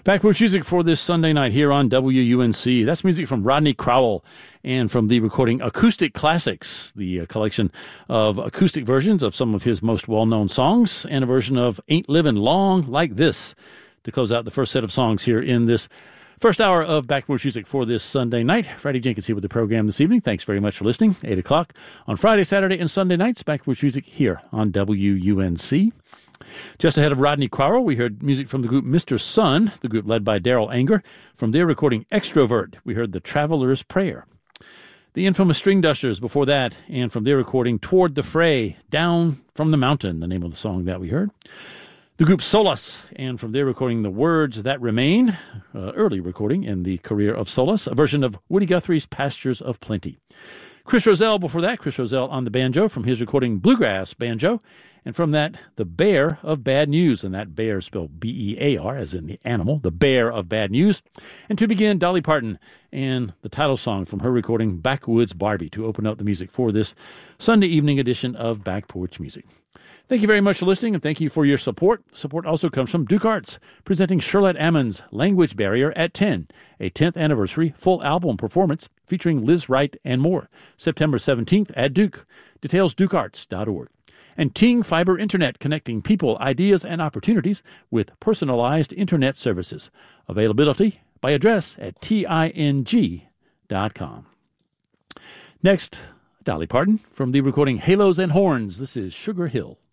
Backwards music for this Sunday night here on WUNC. That's music from Rodney Crowell and from the recording Acoustic Classics, the collection of acoustic versions of some of his most well-known songs, and a version of Ain't Livin' Long Like This to close out the first set of songs here in this first hour of Backwards Music for this Sunday night. Freddie Jenkins here with the program this evening. Thanks very much for listening. 8 o'clock on Friday, Saturday, and Sunday nights. Backwards Music here on WUNC. Just ahead of Rodney Crowell, we heard music from the group Mr. Sun, the group led by Daryl Anger. From their recording Extrovert, we heard The Traveler's Prayer. The infamous String Dusters before that, and from their recording Toward the Fray, Down from the Mountain, the name of the song that we heard. The group Solace, and from their recording The Words That Remain, early recording in the career of Solace, a version of Woody Guthrie's Pastures of Plenty. Chris Roselle before that, Chris Roselle on the banjo from his recording Bluegrass Banjo. And from that, The Bear of Bad News, and that bear spelled B-E-A-R, as in the animal, The Bear of Bad News. And to begin, Dolly Parton and the title song from her recording Backwoods Barbie to open up the music for this Sunday evening edition of Back Porch Music. Thank you very much for listening, and thank you for your support. Support also comes from Duke Arts, presenting Charlotte Ammon's Language Barrier at 10, a 10th anniversary full album performance featuring Liz Wright and more, September 17th at Duke. Details dukearts.org. And Ting Fiber Internet, connecting people, ideas, and opportunities with personalized internet services. Availability by address at ting.com. Next, Dolly Parton from the recording Halos and Horns. This is Sugar Hill.